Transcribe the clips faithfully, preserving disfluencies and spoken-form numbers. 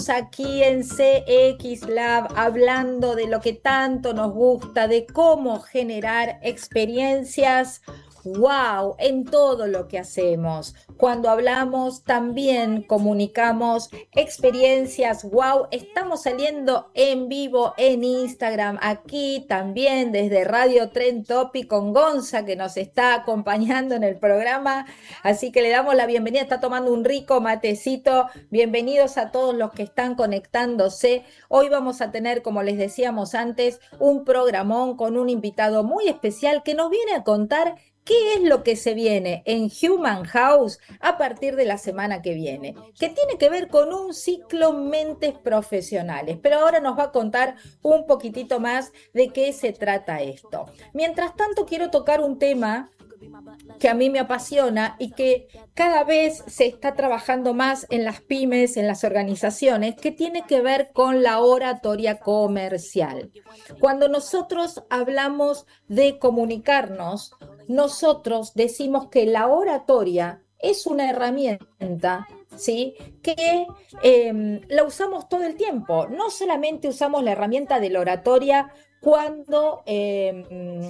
aquí en C X Lab hablando de lo que tanto nos gusta, de cómo generar experiencias wow en todo lo que hacemos. Cuando hablamos también comunicamos experiencias wow. Estamos saliendo en vivo en Instagram, aquí también desde Radio Tren Topic con Gonza que nos está acompañando en el programa. Así que le damos la bienvenida, está tomando un rico matecito. Bienvenidos a todos los que están conectándose. Hoy vamos a tener, como les decíamos antes, un programón con un invitado muy especial que nos viene a contar qué es lo que se viene en Human House a partir de la semana que viene, que tiene que ver con un ciclo mentes profesionales. Pero ahora nos va a contar un poquitito más de qué se trata esto. Mientras tanto, quiero tocar un tema que a mí me apasiona y que cada vez se está trabajando más en las pymes, en las organizaciones, que tiene que ver con la oratoria comercial. Cuando nosotros hablamos de comunicarnos, nosotros decimos que la oratoria es una herramienta, ¿sí? Que eh, la usamos todo el tiempo. No solamente usamos la herramienta de la oratoria cuando... Eh,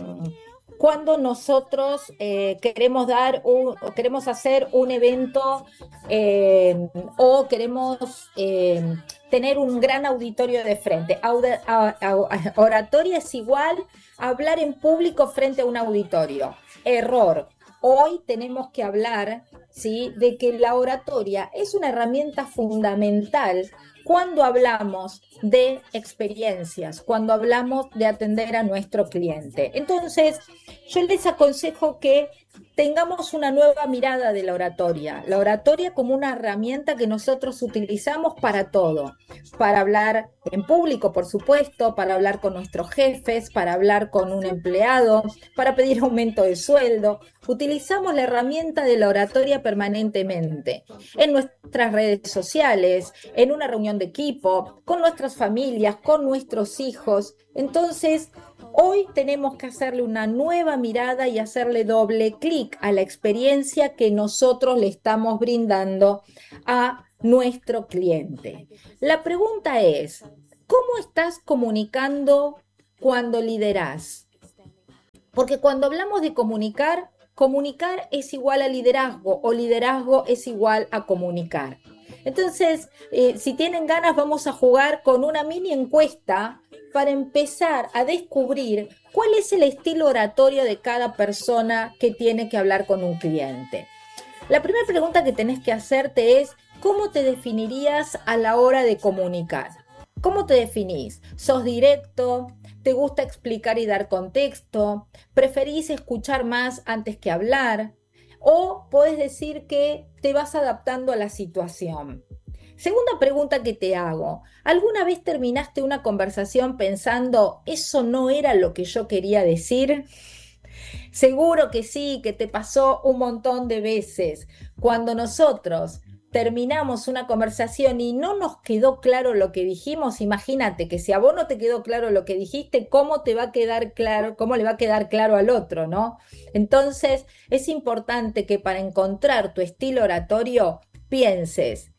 cuando nosotros eh, queremos dar un, o queremos hacer un evento eh, o queremos eh, tener un gran auditorio de frente. Auda, a, a, oratoria es igual a hablar en público frente a un auditorio. Error. Hoy tenemos que hablar, ¿sí?, de que la oratoria es una herramienta fundamental cuando hablamos de experiencias, cuando hablamos de atender a nuestro cliente. Entonces, yo les aconsejo que tengamos una nueva mirada de la oratoria, la oratoria como una herramienta que nosotros utilizamos para todo, para hablar en público, por supuesto, para hablar con nuestros jefes, para hablar con un empleado, para pedir aumento de sueldo. Utilizamos la herramienta de la oratoria permanentemente, en nuestras redes sociales, en una reunión de equipo, con nuestras familias, con nuestros hijos. Entonces, hoy tenemos que hacerle una nueva mirada y hacerle doble clic a la experiencia que nosotros le estamos brindando a nuestro cliente. La pregunta es, ¿cómo estás comunicando cuando liderás? Porque cuando hablamos de comunicar, comunicar es igual a liderazgo o liderazgo es igual a comunicar. Entonces, eh, si tienen ganas, vamos a jugar con una mini encuesta para empezar a descubrir cuál es el estilo oratorio de cada persona que tiene que hablar con un cliente. La primera pregunta que tenés que hacerte es, ¿cómo te definirías a la hora de comunicar? ¿Cómo te definís? ¿Sos directo? ¿Te gusta explicar y dar contexto? ¿Preferís escuchar más antes que hablar? ¿O podés decir que te vas adaptando a la situación? Segunda pregunta que te hago, ¿alguna vez terminaste una conversación pensando, eso no era lo que yo quería decir? Seguro que sí, que te pasó un montón de veces. Cuando nosotros terminamos una conversación y no nos quedó claro lo que dijimos, imagínate que si a vos no te quedó claro lo que dijiste, ¿cómo te va a quedar claro, cómo le va a quedar claro al otro, ¿no? Entonces, es importante que para encontrar tu estilo oratorio pienses,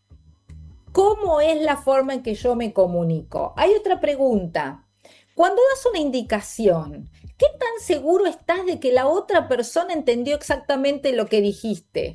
¿cómo es la forma en que yo me comunico? Hay otra pregunta. Cuando das una indicación, ¿qué tan seguro estás de que la otra persona entendió exactamente lo que dijiste?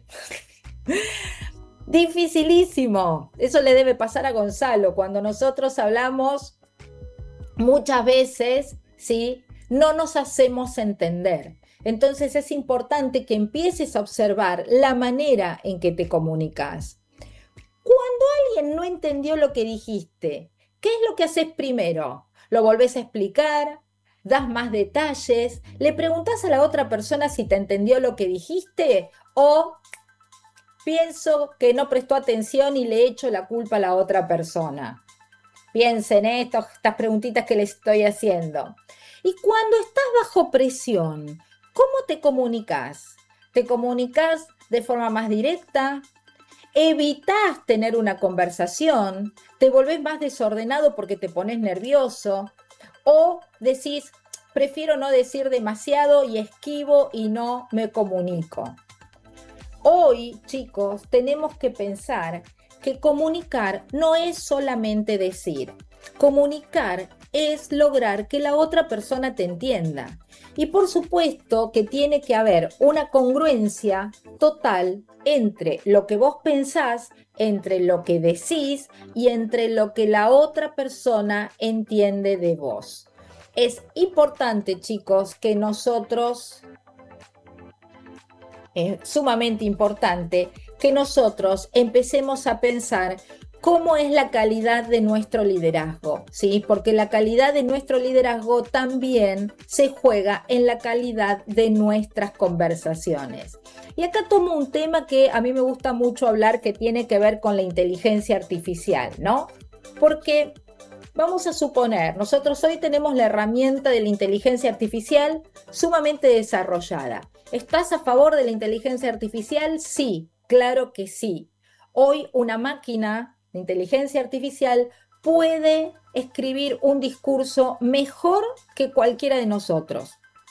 Dificilísimo. Eso le debe pasar a Gonzalo. Cuando nosotros hablamos, muchas veces, ¿sí?, no nos hacemos entender. Entonces es importante que empieces a observar la manera en que te comunicas. Cuando alguien no entendió lo que dijiste, ¿qué es lo que haces primero? ¿Lo volvés a explicar? ¿Das más detalles? ¿Le preguntás a la otra persona si te entendió lo que dijiste? ¿O pienso que no prestó atención y le echo la culpa a la otra persona? Piensen en esto, estas preguntitas que les estoy haciendo. Y cuando estás bajo presión, ¿cómo te comunicas? ¿Te comunicas de forma más directa? ¿Evitás tener una conversación? ¿Te volvés más desordenado porque te pones nervioso? ¿O decís, prefiero no decir demasiado y esquivo y no me comunico? Hoy, chicos, tenemos que pensar que comunicar no es solamente decir. Comunicar es lograr que la otra persona te entienda. Y por supuesto que tiene que haber una congruencia total entre lo que vos pensás, entre lo que decís y entre lo que la otra persona entiende de vos. Es importante, chicos, que nosotros, es sumamente importante, que nosotros empecemos a pensar cómo es la calidad de nuestro liderazgo, ¿sí? Porque la calidad de nuestro liderazgo también se juega en la calidad de nuestras conversaciones. Y acá tomo un tema que a mí me gusta mucho hablar, que tiene que ver con la inteligencia artificial, ¿no? Porque vamos a suponer, nosotros hoy tenemos la herramienta de la inteligencia artificial sumamente desarrollada. ¿Estás a favor de la inteligencia artificial? Sí, claro que sí. Hoy una máquina de inteligencia artificial puede escribir un discurso mejor que cualquiera de nosotros.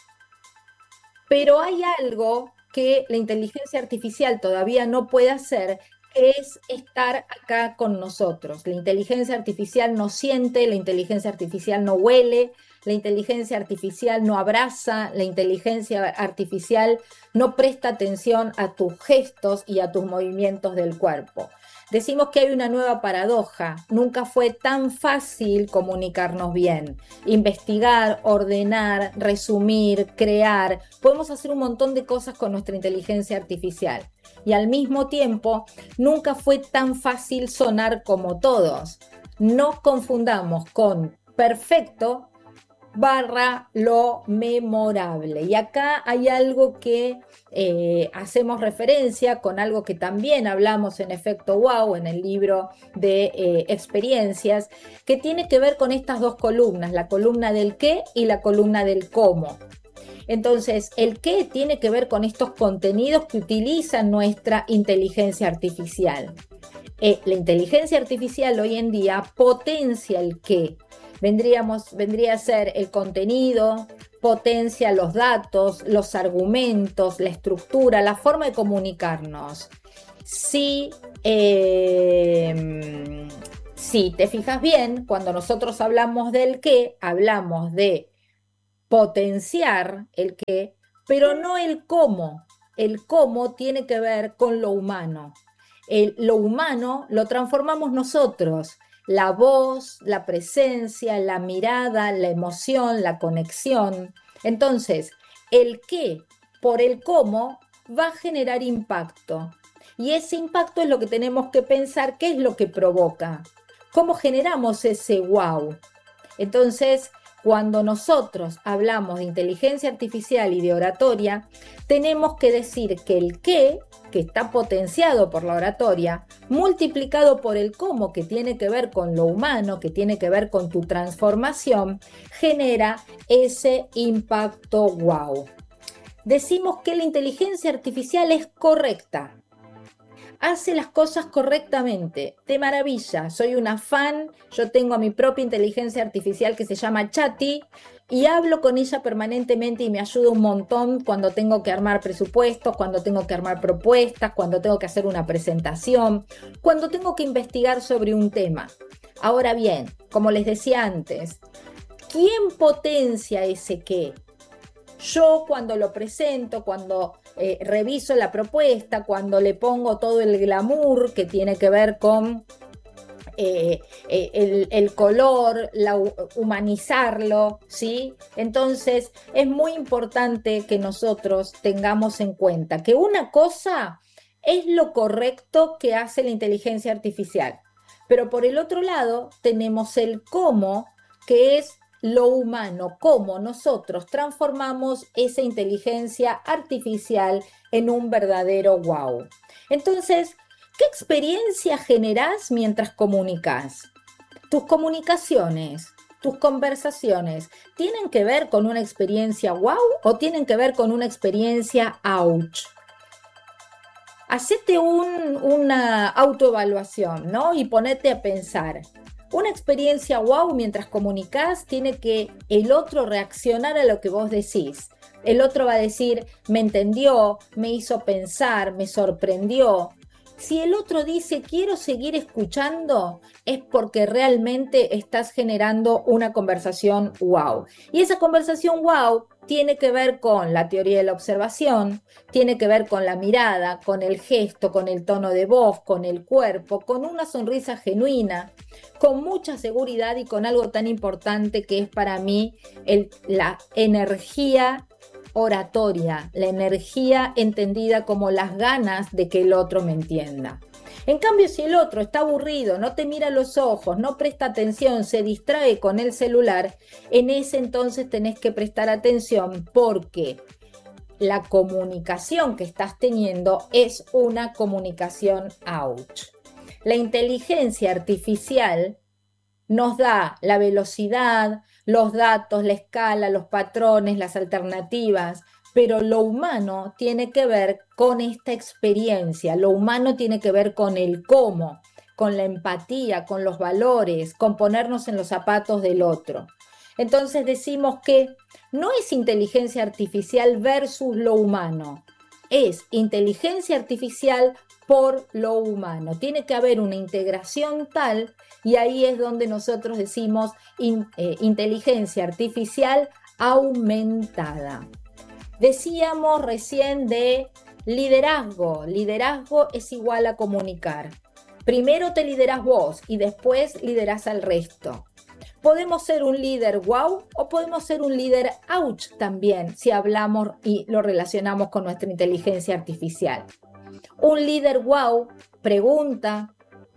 Pero hay algo que la inteligencia artificial todavía no puede hacer, que es estar acá con nosotros. La inteligencia artificial no siente, la inteligencia artificial no huele, la inteligencia artificial no abraza, la inteligencia artificial no presta atención a tus gestos y a tus movimientos del cuerpo. Decimos que hay una nueva paradoja. Nunca fue tan fácil comunicarnos bien. Investigar, ordenar, resumir, crear. Podemos hacer un montón de cosas con nuestra inteligencia artificial. Y al mismo tiempo, nunca fue tan fácil sonar como todos. No confundamos con perfecto barra lo memorable. Y acá hay algo que eh, hacemos referencia con algo que también hablamos en Efecto Wow, en el libro de eh, experiencias, que tiene que ver con estas dos columnas, la columna del qué y la columna del cómo. Entonces, el qué tiene que ver con estos contenidos que utiliza nuestra inteligencia artificial. Eh, la inteligencia artificial hoy en día potencia el qué. Vendríamos, vendría a ser el contenido, potencia los datos, los argumentos, la estructura, la forma de comunicarnos. Si, eh, si te fijas bien, cuando nosotros hablamos del qué, hablamos de potenciar el qué, pero no el cómo. El cómo tiene que ver con lo humano. El, lo humano lo transformamos nosotros. La voz, la presencia, la mirada, la emoción, la conexión. Entonces, el qué por el cómo va a generar impacto. Y ese impacto es lo que tenemos que pensar, qué es lo que provoca. ¿Cómo generamos ese wow? Entonces, cuando nosotros hablamos de inteligencia artificial y de oratoria, tenemos que decir que el qué, que está potenciado por la oratoria, multiplicado por el cómo, que tiene que ver con lo humano, que tiene que ver con tu transformación, genera ese impacto wow. Decimos que la inteligencia artificial es correcta. Hace las cosas correctamente, de maravilla. Soy una fan, yo tengo a mi propia inteligencia artificial que se llama Chati y hablo con ella permanentemente y me ayuda un montón cuando tengo que armar presupuestos, cuando tengo que armar propuestas, cuando tengo que hacer una presentación, cuando tengo que investigar sobre un tema. Ahora bien, como les decía antes, ¿quién potencia ese qué? Yo cuando lo presento, cuando eh, reviso la propuesta, cuando le pongo todo el glamour que tiene que ver con eh, eh, el, el color, la, humanizarlo, ¿sí? Entonces es muy importante que nosotros tengamos en cuenta que una cosa es lo correcto que hace la inteligencia artificial, pero por el otro lado tenemos el cómo, que es lo humano, cómo nosotros transformamos esa inteligencia artificial en un verdadero wow. Entonces, ¿qué experiencia generás mientras comunicas? Tus comunicaciones, tus conversaciones, ¿tienen que ver con una experiencia wow o tienen que ver con una experiencia ouch? Hacete un, una autoevaluación, ¿no? Y ponete a pensar. Una experiencia wow mientras comunicás tiene que el otro reaccionar a lo que vos decís. El otro va a decir, me entendió, me hizo pensar, me sorprendió. Si el otro dice quiero seguir escuchando, es porque realmente estás generando una conversación wow. Y esa conversación wow tiene que ver con la teoría de la observación, tiene que ver con la mirada, con el gesto, con el tono de voz, con el cuerpo, con una sonrisa genuina, con mucha seguridad y con algo tan importante que es para mí el, la energía oratoria, la energía entendida como las ganas de que el otro me entienda. En cambio, si el otro está aburrido, no te mira a los ojos, no presta atención, se distrae con el celular, en ese entonces tenés que prestar atención porque la comunicación que estás teniendo es una comunicación ouch. La inteligencia artificial nos da la velocidad, los datos, la escala, los patrones, las alternativas, pero lo humano tiene que ver con esta experiencia, lo humano tiene que ver con el cómo, con la empatía, con los valores, con ponernos en los zapatos del otro. Entonces decimos que no es inteligencia artificial versus lo humano, es inteligencia artificial por lo humano. Tiene que haber una integración tal y ahí es donde nosotros decimos in, eh, inteligencia artificial aumentada. Decíamos recién de liderazgo. Liderazgo es igual a comunicar. Primero te liderás vos y después liderás al resto. Podemos ser un líder wow o podemos ser un líder ouch también si hablamos y lo relacionamos con nuestra inteligencia artificial. Un líder wow pregunta,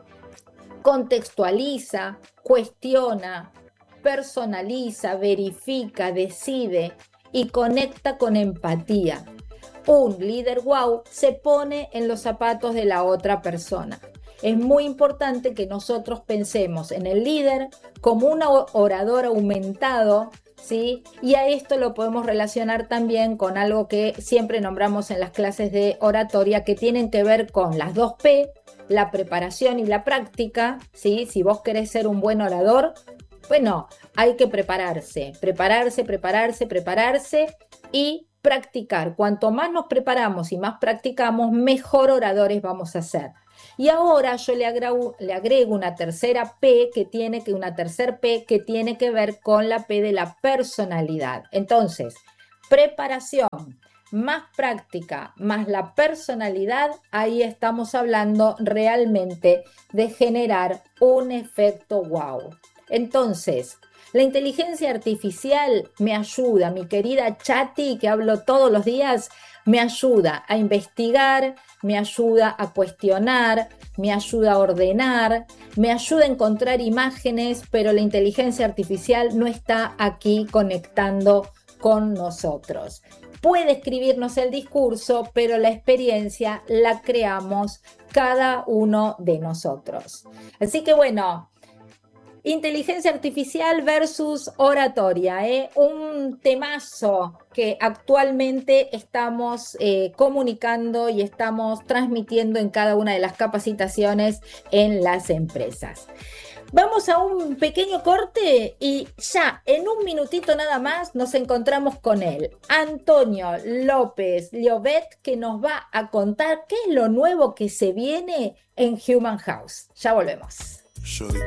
contextualiza, cuestiona, personaliza, verifica, decide y conecta con empatía. Un líder wow se pone en los zapatos de la otra persona. Es muy importante que nosotros pensemos en el líder como un orador aumentado, ¿sí? Y a esto lo podemos relacionar también con algo que siempre nombramos en las clases de oratoria, que tienen que ver con las dos P, la preparación y la práctica, ¿sí? Si vos querés ser un buen orador, bueno, hay que prepararse, prepararse, prepararse, prepararse y practicar. Cuanto más nos preparamos y más practicamos, mejor oradores vamos a ser. Y ahora yo le agrego, le agrego una tercera P que tiene que una tercer P que tiene que ver con la P de la personalidad. Entonces, preparación más práctica más la personalidad, ahí estamos hablando realmente de generar un efecto wow. Entonces, la inteligencia artificial me ayuda, mi querida Chati, que hablo todos los días, me ayuda a investigar, me ayuda a cuestionar, me ayuda a ordenar, me ayuda a encontrar imágenes, pero la inteligencia artificial no está aquí conectando con nosotros. Puede escribirnos el discurso, pero la experiencia la creamos cada uno de nosotros. Así que bueno, inteligencia artificial versus oratoria, ¿eh? Un temazo que actualmente estamos eh, comunicando y estamos transmitiendo en cada una de las capacitaciones en las empresas. Vamos a un pequeño corte y ya en un minutito nada más nos encontramos con él, Antonio López Llobet, que nos va a contar qué es lo nuevo que se viene en Human House. Ya volvemos.